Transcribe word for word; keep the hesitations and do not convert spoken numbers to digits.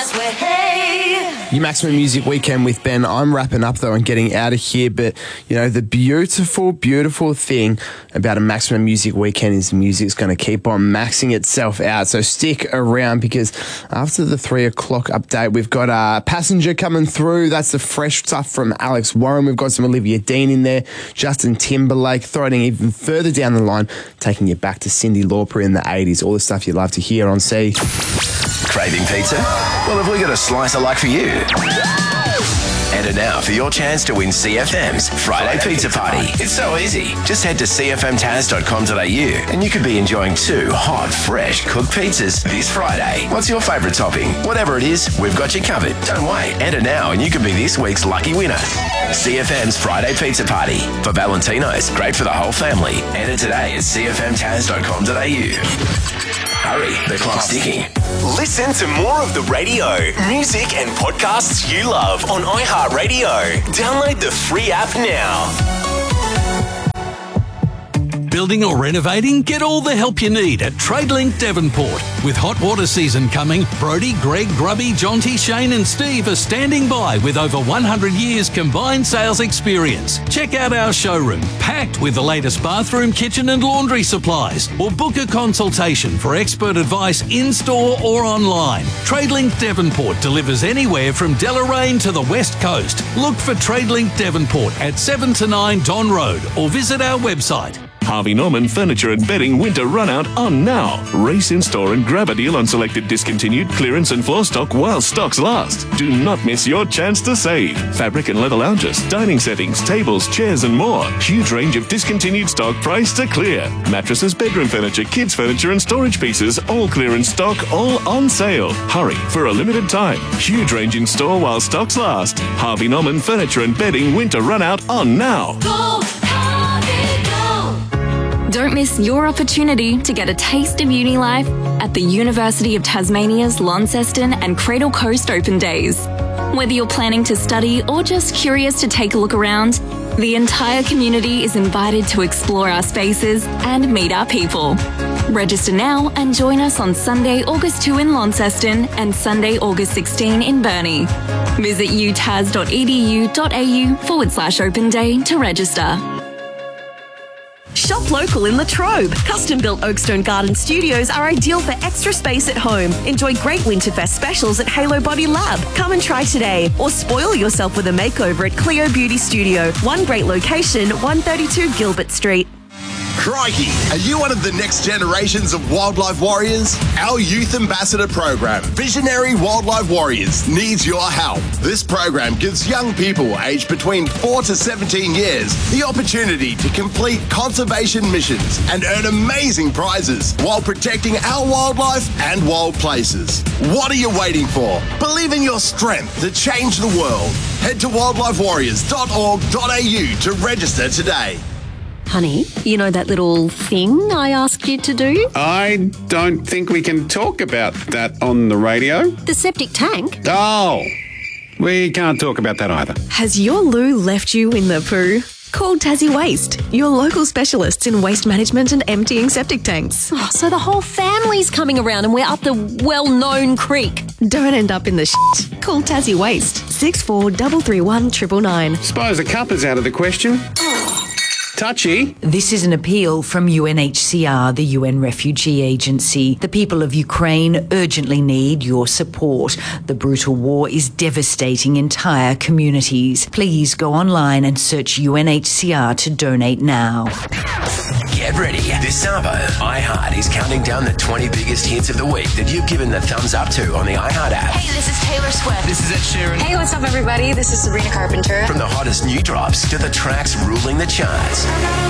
swear, hey. Your Maximum Music Weekend with Ben. I'm wrapping up though and getting out of here, but you know, the beautiful, beautiful thing about a Maximum Music Weekend is music's going to keep on maxing itself out. So stick around, because after the three o'clock update, we've got a Passenger coming through. That's the fresh stuff from Alex Warren. We've got some Olivia Dean in there, Justin Timberlake, throwing even further down the line, taking you back to Cyndi Lauper in the eighties. All the stuff you love to hear on C. Craving pizza? Well, have we got a slicer like for you? Enter now for your chance to win C F M's Friday, Friday Pizza, Pizza Party. Party. It's so easy. Just head to c f m taz dot com dot a u and you could be enjoying two hot, fresh cooked pizzas this Friday. What's your favourite topping? Whatever it is, we've got you covered. Don't wait. Enter now and you could be this week's lucky winner. C F M's Friday Pizza Party. For Valentino's, great for the whole family. Enter today at c f m taz dot com dot a u. Hurry, the clock's ticking. Listen to more of the radio, music and podcasts you love on iHeartRadio. Download the free app now. Building or renovating? Get all the help you need at Tradelink Devonport. With hot water season coming, Brody, Greg, Grubby, Jonty, Shane and Steve are standing by with over one hundred years combined sales experience. Check out our showroom, packed with the latest bathroom, kitchen and laundry supplies, or book a consultation for expert advice in-store or online. Tradelink Devonport delivers anywhere from Deloraine to the West Coast. Look for Tradelink Devonport at seven to nine Don Road or visit our website. Harvey Norman Furniture and Bedding Winter Runout on now. Race in store and grab a deal on selected discontinued, clearance and floor stock while stocks last. Do not miss your chance to save. Fabric and leather lounges, dining settings, tables, chairs and more. Huge range of discontinued stock priced to clear. Mattresses, bedroom furniture, kids furniture and storage pieces, all clearance stock, all on sale. Hurry for a limited time. Huge range in store while stocks last. Harvey Norman Furniture and Bedding Winter Runout on now. Go, Harvey, go. Don't miss your opportunity to get a taste of uni life at the University of Tasmania's Launceston and Cradle Coast Open Days. Whether you're planning to study or just curious to take a look around, the entire community is invited to explore our spaces and meet our people. Register now and join us on Sunday, August second in Launceston and Sunday, August sixteenth in Burnie. Visit u tas dot e d u dot a u forward slash open day to register. Shop local in Latrobe. Custom-built Oakstone Garden Studios are ideal for extra space at home. Enjoy great Winterfest specials at Halo Body Lab. Come and try today, or spoil yourself with a makeover at Cleo Beauty Studio. One great location, one thirty-two Gilbert Street. Crikey, are you one of the next generations of wildlife warriors? Our Youth Ambassador program, Visionary Wildlife Warriors, needs your help. This program gives young people aged between four to seventeen years the opportunity to complete conservation missions and earn amazing prizes while protecting our wildlife and wild places. What are you waiting for? Believe in your strength to change the world. Head to wildlife warriors dot org dot a u to register today. Honey, you know that little thing I asked you to do? I don't think we can talk about that on the radio. The septic tank? Oh, we can't talk about that either. Has your loo left you in the poo? Call Tassie Waste, your local specialists in waste management and emptying septic tanks. Oh, so the whole family's coming around and we're up the well-known creek. Don't end up in the shit. Call Tassie Waste, six four three three one nine nine nine. Suppose the cup is out of the question. Touchy. This is an appeal from U N H C R, the U N Refugee Agency. The people of Ukraine urgently need your support. The brutal war is devastating entire communities. Please go online and search U N H C R to donate now. Get ready. This Sabo, iHeart is counting down the twenty biggest hits of the week that you've given the thumbs up to on the iHeart app. Hey, this is Taylor Swift. This is Ed Sheeran. Hey, what's up, everybody? This is Sabrina Carpenter. From the hottest new drops to the tracks ruling the charts.